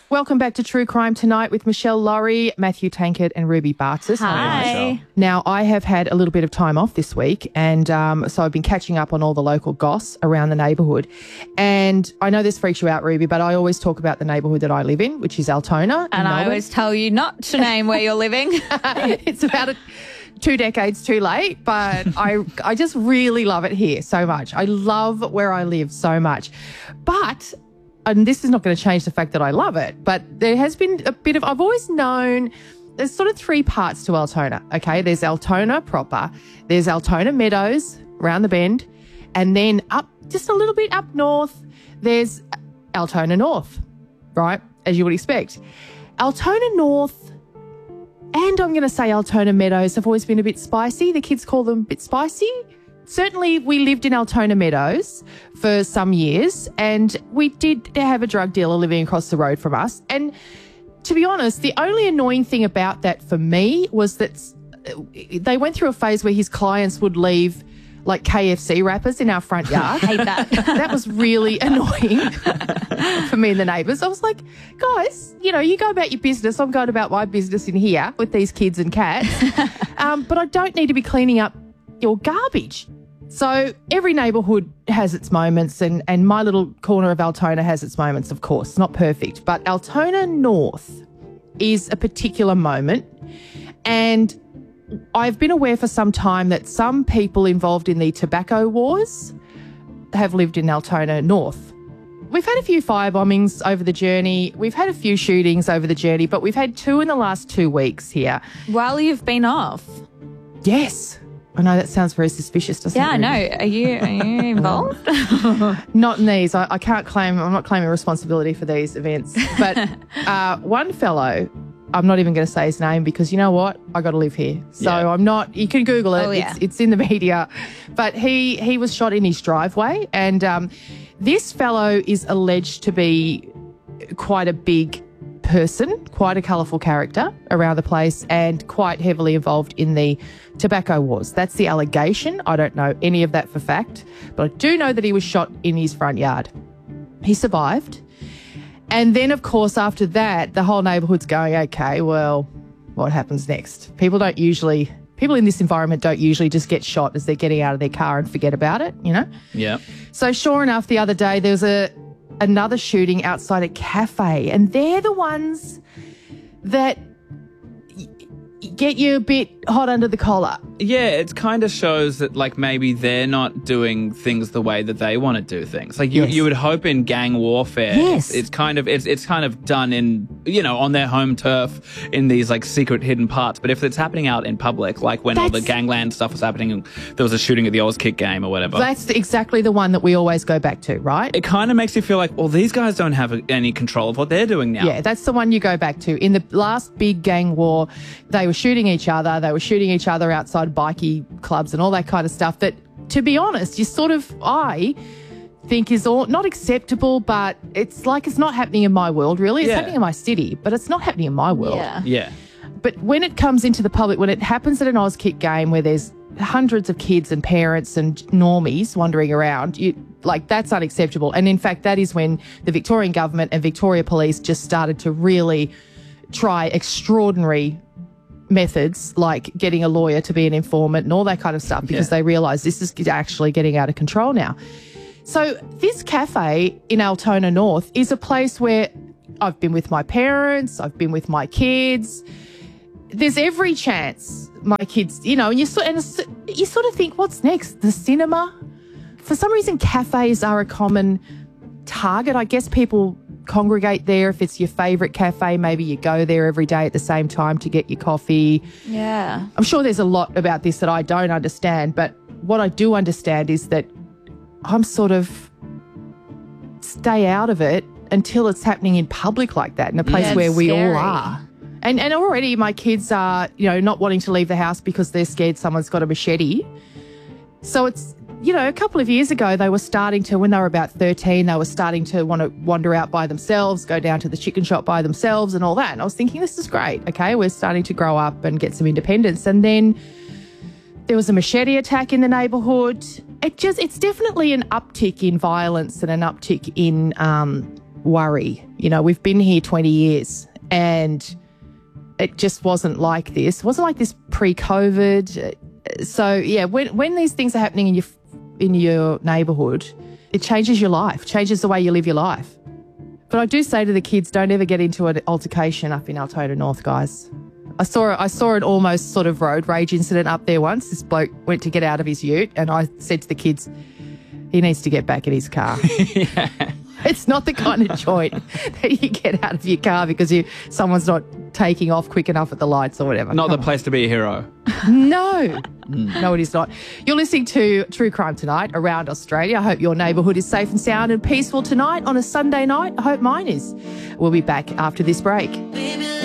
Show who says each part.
Speaker 1: Welcome back to True Crime Tonight with Michelle Laurie, Matthew Tankard and Ruby Bartzis.
Speaker 2: Hi.
Speaker 1: Now, I have had a little bit of time off this week, and so I've been catching up on all the local goss around the neighbourhood. And I know this freaks you out, Ruby, but I always talk about the neighbourhood that I live in, which is Altona.
Speaker 2: And I always tell you not to name where you're living.
Speaker 1: It's about 2 decades too late, but I just really love it here so much. I love where I live so much. But, and this is not going to change the fact that I love it, but there has been a bit of, I've always known, there's sort of 3 parts to Altona, okay? There's Altona proper, there's Altona Meadows around the bend, and then up, just a little bit up north, there's Altona North, right? As you would expect. Altona North, and I'm going to say Altona Meadows, have always been a bit spicy. The kids call them a bit spicy. Certainly, we lived in Altona Meadows for some years, and we did have a drug dealer living across the road from us. And to be honest, the only annoying thing about that for me was that they went through a phase where his clients would leave like KFC wrappers in our front yard.
Speaker 2: I hate that.
Speaker 1: That was really annoying for me and the neighbours. I was like, guys, you know, you go about your business. I'm going about my business in here with these kids and cats. But I don't need to be cleaning up your garbage. So every neighbourhood has its moments, and my little corner of Altona has its moments, of course. Not perfect. But Altona North is a particular moment, and I've been aware for some time that some people involved in the tobacco wars have lived in Altona North. We've had a few fire bombings over the journey. We've had a few shootings over the journey, but we've had 2 in the last 2 weeks here.
Speaker 2: While you've been off.
Speaker 1: Yes. I know that sounds very suspicious, doesn't it?
Speaker 2: Yeah, I know. Are you involved?
Speaker 1: Not in these. I can't claim, I'm not claiming responsibility for these events. But one fellow, I'm not even going to say his name because you know what? I got to live here. So I'm not, you can Google it.
Speaker 2: Oh, yeah.
Speaker 1: It's in the media. But he was shot in his driveway, and this fellow is alleged to be quite a big person, quite a colourful character around the place, and quite heavily involved in the tobacco wars. That's the allegation. I don't know any of that for fact, but I do know that he was shot in his front yard. He survived. And then, of course, after that, the whole neighbourhood's going, okay, well, what happens next? People in this environment don't usually just get shot as they're getting out of their car and forget about it, you know?
Speaker 3: Yeah.
Speaker 1: So sure enough, the other day there was another shooting outside a cafe, and they're the ones that get you a bit hot under the collar.
Speaker 3: Yeah, it kind of shows that, like, maybe they're not doing things the way that they want to do things. Like, you would hope in gang warfare,
Speaker 1: Yes.
Speaker 3: it's kind of done in, you know, on their home turf in these, like, secret hidden parts. But if it's happening out in public, like when all the gangland stuff was happening and there was a shooting at the Oz Kick game or whatever.
Speaker 1: That's exactly the one that we always go back to, right?
Speaker 3: It kind of makes you feel like, well, these guys don't have any control of what they're doing now.
Speaker 1: Yeah, that's the one you go back to. In the last big gang war, they were shooting each other. They were shooting each other outside bikie clubs and all that kind of stuff that, to be honest, I think is all not acceptable, but it's like it's not happening in my world, really. It's happening in my city, but it's not happening in my world.
Speaker 3: Yeah.
Speaker 1: But when it comes into the public, when it happens at an Oz Kick game where there's hundreds of kids and parents and normies wandering around, that's unacceptable. And in fact, that is when the Victorian government and Victoria Police just started to really try extraordinary methods like getting a lawyer to be an informant and all that kind of stuff because they realise this is actually getting out of control now. So this cafe in Altona North is a place where I've been with my parents, I've been with my kids. There's every chance my kids, you know, and you sort of think, what's next? The cinema? For some reason, cafes are a common target. I guess people congregate there. If it's your favourite cafe, maybe you go there every day at the same time to get your coffee.
Speaker 2: Yeah.
Speaker 1: I'm sure there's a lot about this that I don't understand, but what I do understand is that I'm sort of stay out of it until it's happening in public like that, in a place where we all are. And already my kids are, you know, not wanting to leave the house because they're scared someone's got a machete. So it's, you know, a couple of years ago, they were starting to, when they were about 13, they were starting to want to wander out by themselves, go down to the chicken shop by themselves and all that. And I was thinking, this is great. Okay, we're starting to grow up and get some independence. And then there was a machete attack in the neighbourhood. It's definitely an uptick in violence and an uptick in worry. You know, we've been here 20 years and it just wasn't like this. It wasn't like this pre-COVID. So, yeah, when these things are happening in your neighbourhood, it changes your life, changes the way you live your life. But I do say to the kids, don't ever get into an altercation up in Altona North, guys. I saw an almost sort of road rage incident up there once. This bloke went to get out of his ute and I said to the kids, he needs to get back in his car.
Speaker 3: Yeah.
Speaker 1: It's not the kind of joint that you get out of your car because someone's not taking off quick enough at the lights or whatever.
Speaker 3: Not the place to be a hero.
Speaker 1: No. No, it is not. You're listening to True Crime Tonight around Australia. I hope your neighbourhood is safe and sound and peaceful tonight on a Sunday night. I hope mine is. We'll be back after this break.